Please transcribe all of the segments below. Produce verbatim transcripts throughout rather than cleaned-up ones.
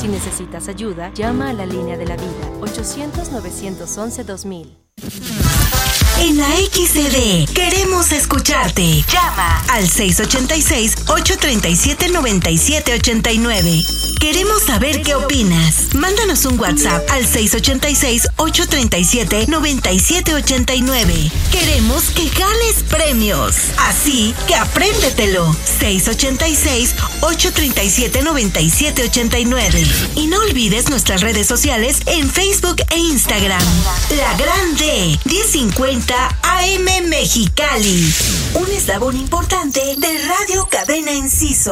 Si necesitas ayuda, llama a la línea de la vida, ochocientos, novecientos once, dos mil. En la X C D queremos escucharte. Llama al seis ocho seis, ocho tres siete, nueve siete ocho nueve. Queremos saber qué opinas. Mándanos un WhatsApp al seis ocho seis, ocho tres siete, nueve siete ocho nueve. Queremos que ganes premios. Así que apréndetelo. seis ocho seis, ocho tres siete, nueve siete ocho nueve. Y no olvides nuestras redes sociales en Facebook e Instagram. La Grande, diez cincuenta A M Mexicali. Un eslabón importante de Radio Cadena Enciso.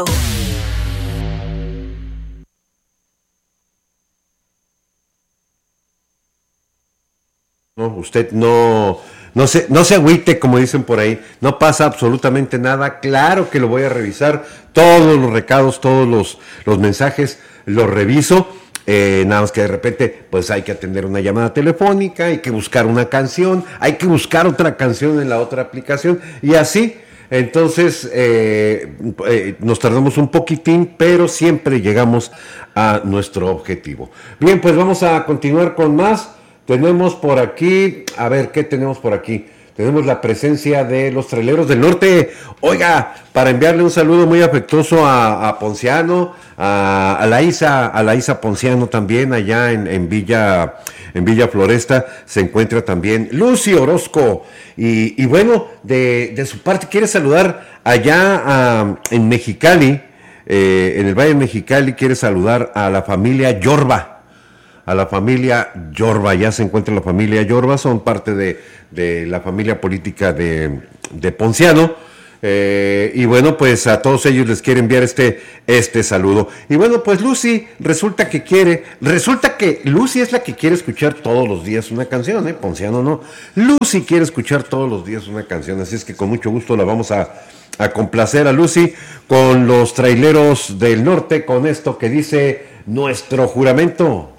No, usted no, no se, no se agüite, como dicen por ahí, no pasa absolutamente nada, claro que lo voy a revisar, todos los recados, todos los, los mensajes, los reviso, eh, nada más que de repente, pues hay que atender una llamada telefónica, hay que buscar una canción, hay que buscar otra canción en la otra aplicación, y así, entonces, eh, eh, nos tardamos un poquitín, pero siempre llegamos a nuestro objetivo. Bien, pues vamos a continuar con más. Tenemos por aquí, a ver, ¿qué tenemos por aquí? Tenemos la presencia de los traileros del norte. Oiga, para enviarle un saludo muy afectuoso a, a Ponciano, a, a la Isa, a la Isa Ponciano también, allá en, en Villa, en Villa Floresta, se encuentra también Lucy Orozco. Y, y bueno, de, de su parte quiere saludar allá a, en Mexicali, eh, en el Valle de Mexicali, quiere saludar a la familia Yorba. A la familia Yorba, ya se encuentra la familia Yorba, son parte de, de la familia política de, de Ponciano, eh, y bueno, pues a todos ellos les quiere enviar este, este saludo. Y bueno, pues Lucy resulta que quiere, resulta que Lucy es la que quiere escuchar todos los días una canción, ¿eh? Ponciano no. Lucy quiere escuchar todos los días una canción, así es que con mucho gusto la vamos a, a complacer a Lucy con los traileros del norte, con esto que dice Nuestro Juramento.